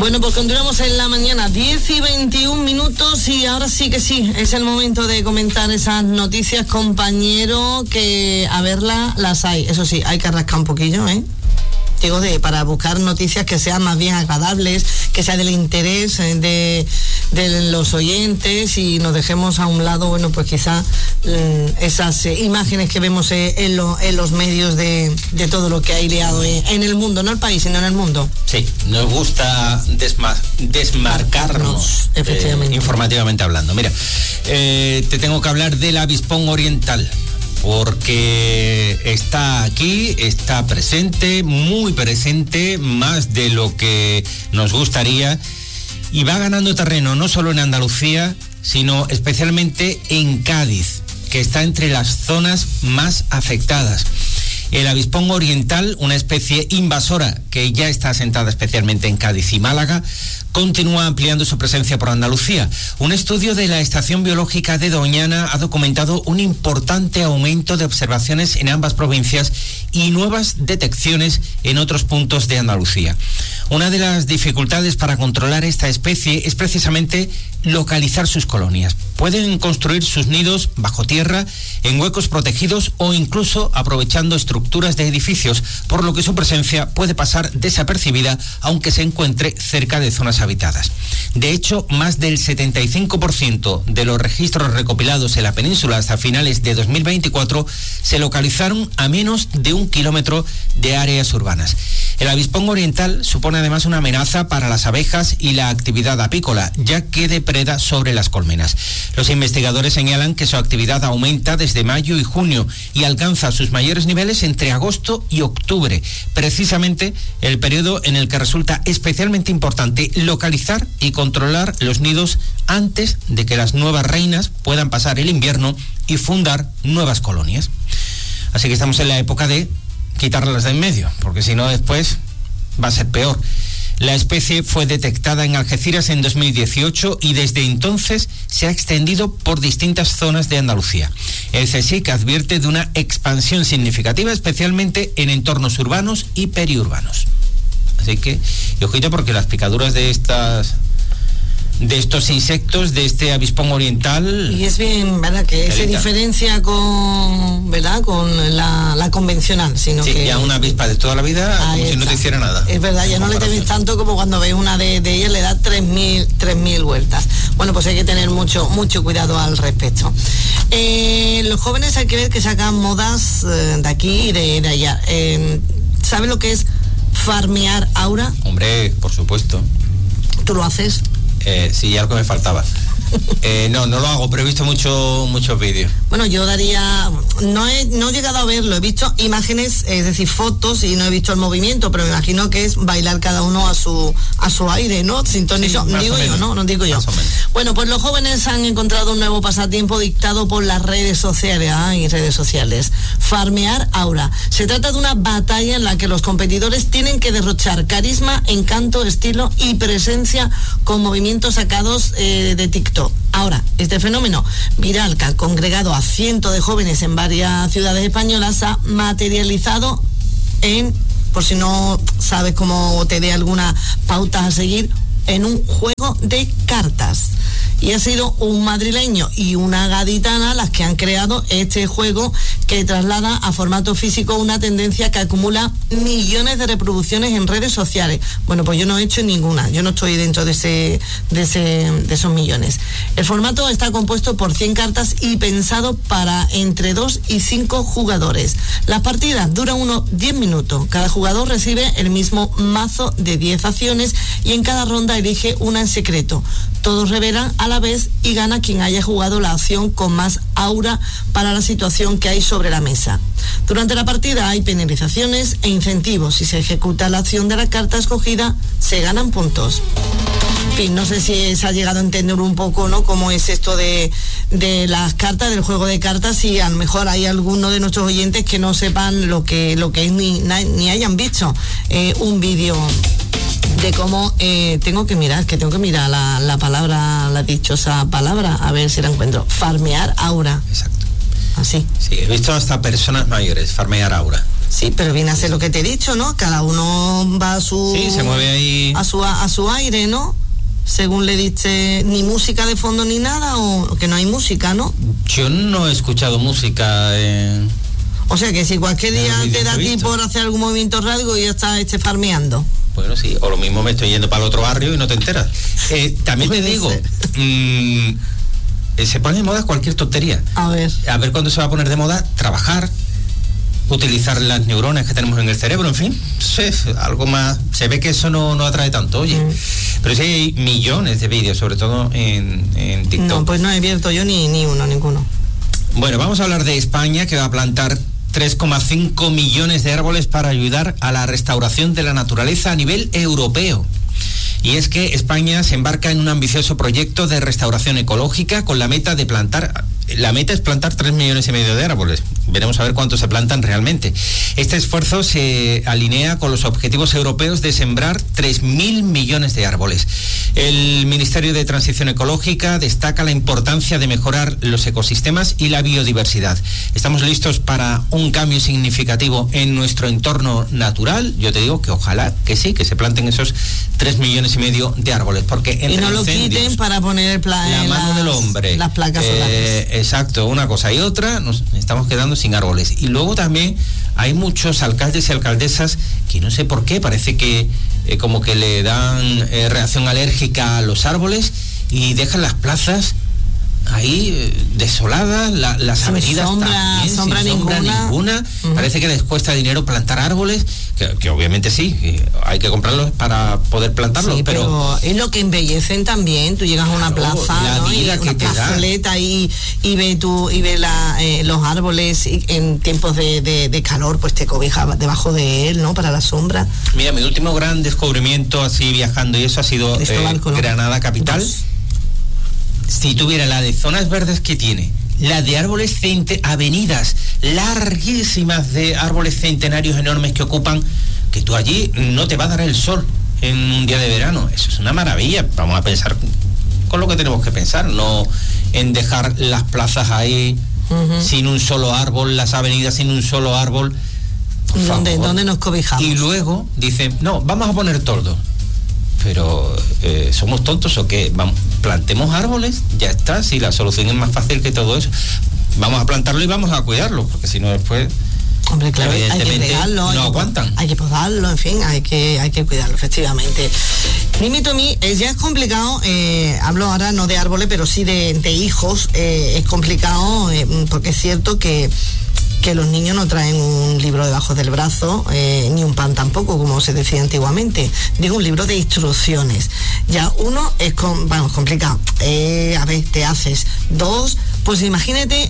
Bueno, pues continuamos en la mañana, 10:21 y ahora sí que sí, es el momento de comentar esas noticias, compañero, que a verlas las hay. Eso sí, hay que rascar un poquillo, digo, para buscar noticias que sean más bien agradables, que sea del interés de los oyentes y nos dejemos a un lado, bueno, pues quizá esas imágenes que vemos en los medios de todo lo que hay liado en el mundo, no el país, sino en el mundo. Sí, nos gusta desmarcarnos, efectivamente. Informativamente hablando. Mira, te tengo que hablar del avispón oriental, porque está aquí, está presente, muy presente, más de lo que nos gustaría, y va ganando terreno no solo en Andalucía, sino especialmente en Cádiz, que está entre las zonas más afectadas. El avispón oriental, una especie invasora que ya está asentada especialmente en Cádiz y Málaga, continúa ampliando su presencia por Andalucía. Un estudio de la Estación Biológica de Doñana ha documentado un importante aumento de observaciones en ambas provincias y nuevas detecciones en otros puntos de Andalucía. Una de las dificultades para controlar esta especie es precisamente localizar sus colonias. Pueden construir sus nidos bajo tierra, en huecos protegidos o incluso aprovechando estructuras de edificios, por lo que su presencia puede pasar desapercibida aunque se encuentre cerca de zonas habitadas. De hecho, más del 75% de los registros recopilados en la península hasta finales de 2024 se localizaron a menos de 1 kilómetro de áreas urbanas. El avispón oriental supone además una amenaza para las abejas y la actividad apícola, ya que depreda sobre las colmenas. Los investigadores señalan que su actividad aumenta desde mayo y junio y alcanza sus mayores niveles entre agosto y octubre, precisamente el periodo en el que resulta especialmente importante localizar y controlar los nidos antes de que las nuevas reinas puedan pasar el invierno y fundar nuevas colonias. Así que estamos en la época de quitarlas de en medio, porque si no después va a ser peor. La especie fue detectada en Algeciras en 2018 y desde entonces se ha extendido por distintas zonas de Andalucía. El CSIC advierte de una expansión significativa, especialmente en entornos urbanos y periurbanos. Así que, y ojito, porque las picaduras de estos insectos, de este avispón oriental... Y es bien, ¿verdad?, que se diferencia con la convencional, sino sí, que... ya una avispa de toda la vida, como si no te hiciera nada. Es verdad, ya no le temes tanto como cuando ves una de ellas, le da 3.000 vueltas. Bueno, pues hay que tener mucho cuidado al respecto. Los jóvenes hay que ver que sacan modas de aquí y de allá. ¿Sabe lo que es farmear aura? Hombre, por supuesto. ¿Tú lo haces? Sí, algo me faltaba. No lo hago, pero he visto muchos vídeos. Bueno, yo no he llegado a verlo, he visto imágenes, es decir, fotos, y no he visto el movimiento, pero me imagino que es bailar cada uno a su aire, ¿no? Sintonizo, sí, digo yo, no digo yo. Bueno, pues los jóvenes han encontrado un nuevo pasatiempo dictado por las redes sociales. Farmear aura. Se trata de una batalla en la que los competidores tienen que derrochar carisma, encanto, estilo y presencia con movimientos sacados de TikTok. Ahora, este fenómeno viral que ha congregado a cientos de jóvenes en varias ciudades españolas ha materializado por si no sabes cómo te dé alguna pauta a seguir, en un juego de cartas. Y ha sido un madrileño y una gaditana las que han creado este juego que traslada a formato físico una tendencia que acumula millones de reproducciones en redes sociales. Bueno, pues yo no he hecho ninguna, yo no estoy dentro de esos millones. El formato está compuesto por 100 cartas y pensado para entre 2 y 5 jugadores. Las partidas duran unos 10 minutos. Cada jugador recibe el mismo mazo de 10 acciones y en cada ronda elige una en secreto. Todos revelan a la vez y gana quien haya jugado la acción con más aura para la situación que hay sobre la mesa. Durante la partida hay penalizaciones e incentivos. Si se ejecuta la acción de la carta escogida, se ganan puntos. En fin, no sé si se ha llegado a entender un poco, ¿no?, cómo es esto de las cartas, del juego de cartas, y a lo mejor hay algunos de nuestros oyentes que no sepan lo que es ni hayan visto un vídeo de cómo tengo que mirar la palabra, la dichosa palabra, a ver si la encuentro. Farmear aura. Exacto. Así. Sí, he visto hasta personas mayores farmear aura. Sí, pero viene a ser lo que te he dicho, ¿no? Cada uno va a su... Sí, se mueve ahí... A su aire, ¿no? Según le diste, ni música de fondo ni nada, o que no hay música, ¿no? Yo no he escuchado música. O sea que si cualquier día te da a ti por hacer algún movimiento raro y ya estás farmeando. Bueno, sí, o lo mismo me estoy yendo para el otro barrio y no te enteras. También te digo, se pone de moda cualquier tontería. A ver cuándo se va a poner de moda trabajar, utilizar las neuronas que tenemos en el cerebro, en fin, algo más. Se ve que eso no atrae tanto, oye. Pero sí hay millones de vídeos, sobre todo en TikTok. No, pues no he abierto yo ninguno. Bueno, vamos a hablar de España, que va a plantar 3,5 millones de árboles para ayudar a la restauración de la naturaleza a nivel europeo. Y es que España se embarca en un ambicioso proyecto de restauración ecológica con la meta de plantar... La meta es plantar 3,5 millones de árboles. Veremos a ver cuántos se plantan realmente. Este esfuerzo se alinea con los objetivos europeos de sembrar 3.000 millones de árboles. El Ministerio de Transición Ecológica destaca la importancia de mejorar los ecosistemas y la biodiversidad. Estamos listos para un cambio significativo en nuestro entorno natural. Yo te digo que ojalá que sí, que se planten esos 3,5 millones de árboles, porque entre y no lo quiten para poner la mano del hombre, las placas solares. Exacto, una cosa y otra, nos estamos quedando sin árboles. Y luego también hay muchos alcaldes y alcaldesas que no sé por qué, parece que como que le dan reacción alérgica a los árboles y dejan las plazas ahí desoladas, las avenidas también, sin sombra ninguna. Parece que les cuesta dinero plantar árboles, que obviamente sí, hay que comprarlos para poder plantarlos, sí, pero es lo que embellecen también. Tú llegas a una plaza, la ¿no? vida y que una te plazoleta y ve los árboles y en tiempos de calor, pues te cobijas debajo de él, ¿no? Para la sombra. Mira, mi último gran descubrimiento así viajando y eso ha sido Granada capital. Si tuviera la de zonas verdes que tiene, la de árboles avenidas larguísimas de árboles centenarios enormes que ocupan, que tú allí no te va a dar el sol en un día de verano. Eso es una maravilla. Vamos a pensar con lo que tenemos que pensar, no en dejar las plazas ahí sin un solo árbol, las avenidas sin un solo árbol. ¿Dónde nos cobijamos? Y luego dicen, no, vamos a poner toldos. Pero ¿somos tontos o qué? Plantemos árboles, ya está. Si la solución es más fácil que todo eso, vamos a plantarlo y vamos a cuidarlo, porque si no después... Hombre, claro, hay que regarlo, no aguantan. Hay que podarlo, en fin, hay que cuidarlo, efectivamente. Limito a mí, ya es complicado, hablo ahora no de árboles, pero sí de hijos, es complicado, porque es cierto que los niños no traen un libro debajo del brazo, ni un pan tampoco, como se decía antiguamente. Digo, un libro de instrucciones. Ya uno es complicado. A ver, te haces. Dos, pues imagínate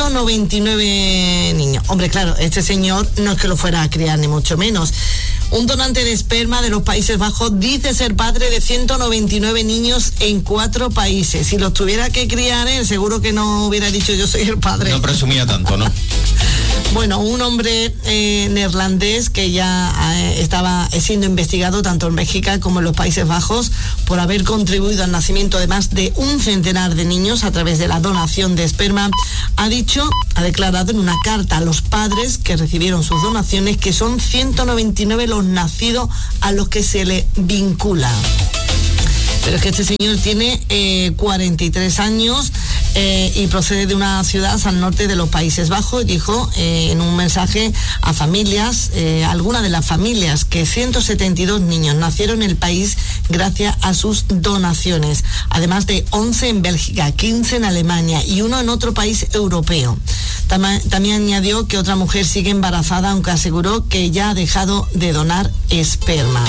199 niños. Hombre, claro, este señor no es que lo fuera a criar, ni mucho menos. Un donante de esperma de los Países Bajos dice ser padre de 199 niños en 4 países. Si los tuviera que criar él, seguro que no hubiera dicho yo soy el padre. No presumía tanto, ¿no? Bueno, un hombre neerlandés que ya estaba siendo investigado tanto en México como en los Países Bajos por haber contribuido al nacimiento de más de 100 de niños a través de la donación de esperma, ha declarado en una carta a los padres que recibieron sus donaciones que son 199 los nacidos a los que se le vincula. Pero es que este señor tiene 43 años y procede de una ciudad al norte de los Países Bajos, y dijo en un mensaje a familias, algunas de las familias, que 172 niños nacieron en el país gracias a sus donaciones, además de 11 en Bélgica, 15 en Alemania y 1 en otro país europeo. También añadió que otra mujer sigue embarazada, aunque aseguró que ya ha dejado de donar esperma.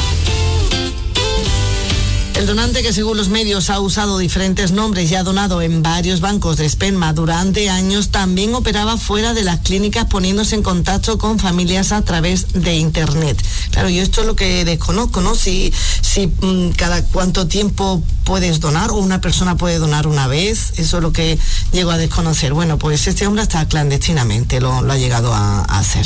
El donante, que según los medios ha usado diferentes nombres y ha donado en varios bancos de esperma durante años, también operaba fuera de las clínicas poniéndose en contacto con familias a través de internet. Claro, yo esto es lo que desconozco, ¿no? Si cada cuánto tiempo puedes donar o una persona puede donar una vez, eso es lo que llego a desconocer. Bueno, pues este hombre hasta clandestinamente lo ha llegado a hacer.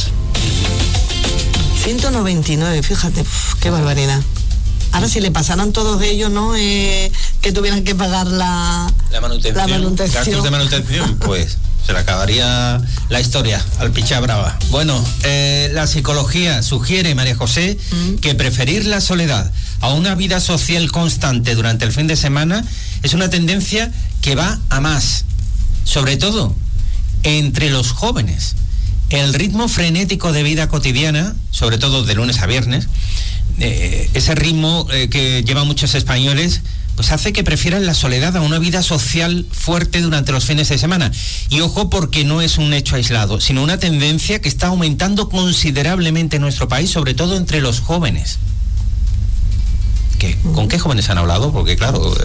199, fíjate, qué barbaridad. Ahora, si le pasaran todos ellos, ¿no? Que tuvieran que pagar la manutención. Gastos de manutención, pues Se le acabaría la historia al picha brava. Bueno, la psicología sugiere, María José, que preferir la soledad a una vida social constante durante el fin de semana es una tendencia que va a más, sobre todo entre los jóvenes. El ritmo frenético de vida cotidiana, sobre todo de lunes a viernes, ese ritmo que llevan muchos españoles, pues hace que prefieran la soledad a una vida social fuerte durante los fines de semana. Y ojo, porque no es un hecho aislado, sino una tendencia que está aumentando considerablemente en nuestro país, sobre todo entre los jóvenes. ¿Con qué jóvenes han hablado? Porque claro,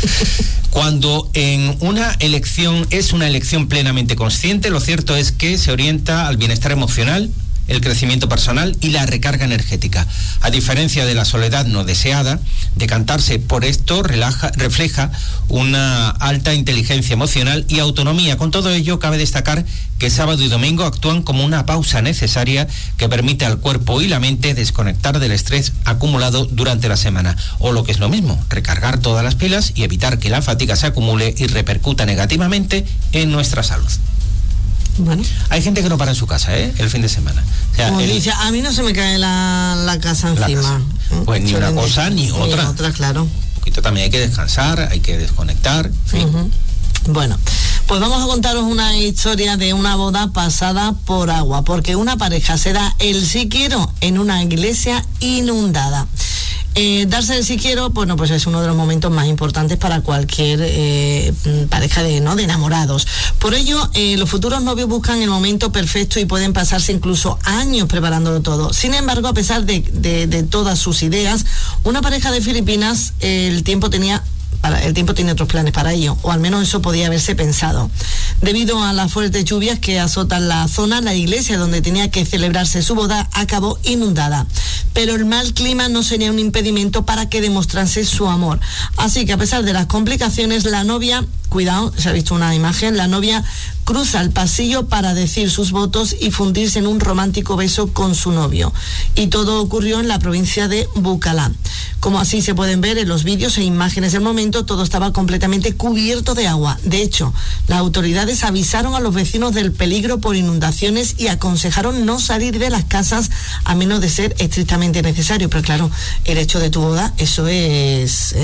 cuando en una elección es una elección plenamente consciente, lo cierto es que se orienta al bienestar emocional, el crecimiento personal y la recarga energética. A diferencia de la soledad no deseada, decantarse por esto refleja una alta inteligencia emocional y autonomía. Con todo ello, cabe destacar que sábado y domingo actúan como una pausa necesaria que permite al cuerpo y la mente desconectar del estrés acumulado durante la semana. O lo que es lo mismo, recargar todas las pilas y evitar que la fatiga se acumule y repercuta negativamente en nuestra salud. Bueno. Hay gente que no para en su casa, el fin de semana. O sea, dice, a mí no se me cae la casa encima. Pues ni una cosa ni otra. Ni otra, claro. Un poquito también hay que descansar, hay que desconectar, en fin. Bueno, pues vamos a contaros una historia de una boda pasada por agua, porque una pareja se da el sí quiero en una iglesia inundada. Darse el sí quiero, bueno, pues es uno de los momentos más importantes para cualquier pareja de enamorados. Por ello, los futuros novios buscan el momento perfecto y pueden pasarse incluso años preparándolo todo. Sin embargo, a pesar de todas sus ideas, una pareja de Filipinas, el tiempo tiene otros planes para ello, o al menos eso podía haberse pensado. Debido a las fuertes lluvias que azotan la zona, la iglesia donde tenía que celebrarse su boda acabó inundada. Pero el mal clima no sería un impedimento para que demostrase su amor. Así que a pesar de las complicaciones, la novia, cuidado, se ha visto una imagen, la novia cruza el pasillo para decir sus votos y fundirse en un romántico beso con su novio. Y todo ocurrió en la provincia de Bucalá. Como así se pueden ver en los vídeos e imágenes del momento, todo estaba completamente cubierto de agua. De hecho, las autoridades avisaron a los vecinos del peligro por inundaciones y aconsejaron no salir de las casas a menos de ser estrictamente necesario. Pero claro, el hecho de tu boda, eso es...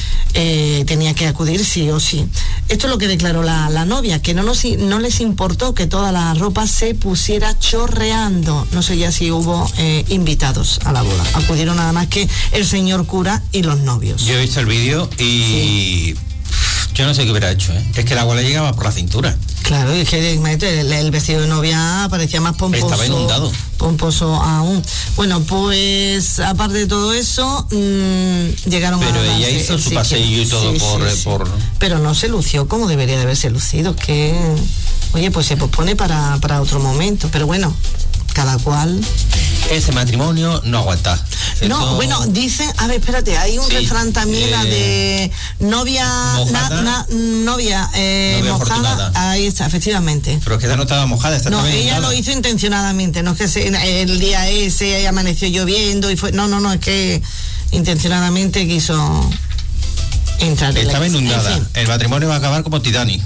tenía que acudir sí o sí. Esto es lo que declaró la novia, que no les importó que toda la ropa se pusiera chorreando. No sé ya si hubo invitados a la boda. Acudieron nada más que el señor cura y los novios. Yo he visto el vídeo y yo no sé qué hubiera hecho, Es que el agua le llegaba por la cintura. Claro, es que el vestido de novia parecía más pomposo. Estaba inundado. Pomposo aún. Bueno, pues aparte de todo eso, llegaron Pero ella hizo su paseillo y todo por... Pero no se lució como debería de haberse lucido, que... Oye, pues se pospone para otro momento, pero bueno, cada cual... Ese matrimonio no aguanta. No, bueno, dicen, a ver, espérate, hay un refrán también, la de novia mojada. Ahí está, efectivamente. Pero es que ella no estaba mojada, No, ella lo hizo intencionadamente, no es que el día ese amaneció lloviendo y fue... No, es que intencionadamente quiso entrar. Estaba inundada. En fin. El matrimonio va a acabar como Titanic.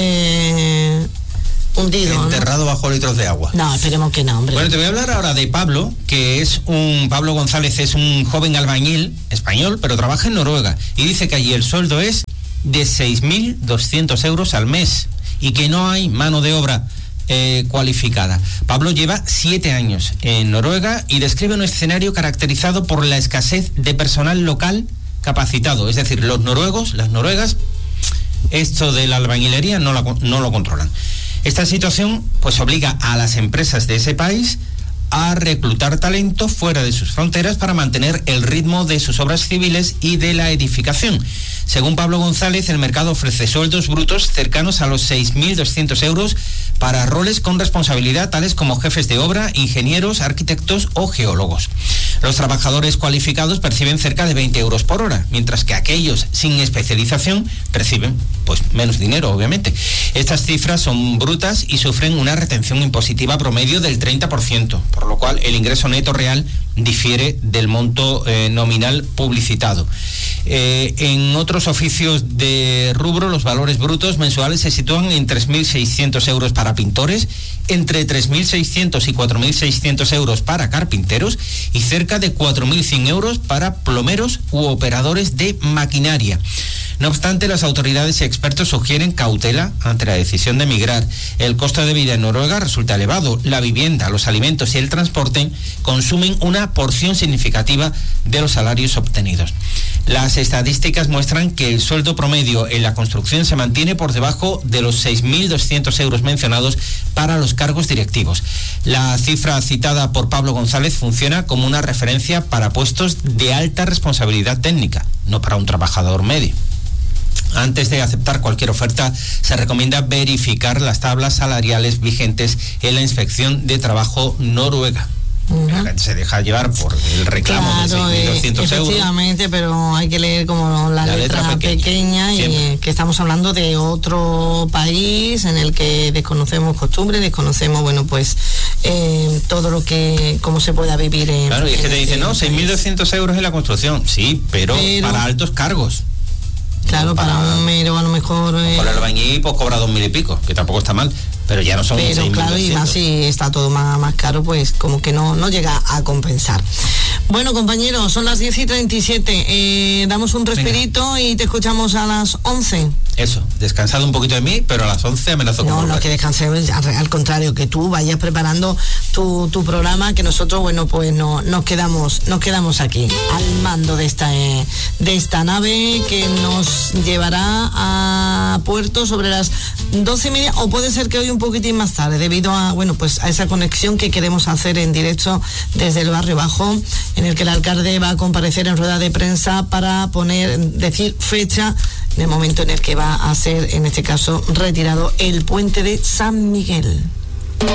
Hundido, enterrado, ¿no? Bajo litros de agua. No, esperemos que no, hombre. Bueno, te voy a hablar ahora de Pablo, Pablo González es un joven albañil español, pero trabaja en Noruega y dice que allí el sueldo es de 6.200 euros al mes y que no hay mano de obra cualificada. Pablo lleva 7 años en Noruega y describe un escenario caracterizado por la escasez de personal local capacitado, es decir, las noruegas, esto de la albañilería no lo controlan. Esta situación pues obliga a las empresas de ese país a reclutar talento fuera de sus fronteras para mantener el ritmo de sus obras civiles y de la edificación. Según Pablo González, el mercado ofrece sueldos brutos cercanos a los 6.200 euros para roles con responsabilidad tales como jefes de obra, ingenieros, arquitectos o geólogos. Los trabajadores cualificados perciben cerca de 20 euros por hora, mientras que aquellos sin especialización perciben pues menos dinero, obviamente. Estas cifras son brutas y sufren una retención impositiva promedio del 30%, por lo cual el ingreso neto real difiere del monto nominal publicitado. En otros oficios de rubro, los valores brutos mensuales se sitúan en 3.600 euros para pintores, entre 3.600 y 4.600 euros para carpinteros y cerca de 4.100 euros para plomeros u operadores de maquinaria. No obstante, las autoridades y expertos sugieren cautela ante la decisión de emigrar. El costo de vida en Noruega resulta elevado. La vivienda, los alimentos y el transporte consumen una porción significativa de los salarios obtenidos. Las estadísticas muestran que el sueldo promedio en la construcción se mantiene por debajo de los 6.200 euros mencionados para los cargos directivos. La cifra citada por Pablo González funciona como una referencia para puestos de alta responsabilidad técnica, no para un trabajador medio. Antes de aceptar cualquier oferta, se recomienda verificar las tablas salariales vigentes en la Inspección de Trabajo noruega. Se deja llevar por el reclamo de 6.200 euros. Efectivamente, pero hay que leer como la letra pequeña y que estamos hablando de otro país en el que desconocemos costumbres, desconocemos, todo lo que, cómo se pueda vivir en... Claro, y es que te dicen, 6.200 euros en la construcción, sí, pero para altos cargos. Claro, para un mero a lo mejor... Para el albañil pues cobra 2.000 y pico, que tampoco está mal, pero ya no son 6.200. Pero claro, y más si está todo más caro, pues como que no llega a compensar. Bueno, compañeros, son las 10:37. Damos un respirito y te escuchamos a las 11. Eso, descansado un poquito de mí, pero a las 11 amenazo con volver. No, que descansemos, al contrario, que tú vayas preparando tu programa, que nosotros, nos quedamos aquí, al mando de esta nave que nos llevará a puerto sobre las 12:30, o puede ser que hoy un poquitín más tarde, debido a, a esa conexión que queremos hacer en directo desde el Barrio Bajo, en el que el alcalde va a comparecer en rueda de prensa para decir fecha en el momento en el que va a ser, en este caso, retirado el puente de San Miguel.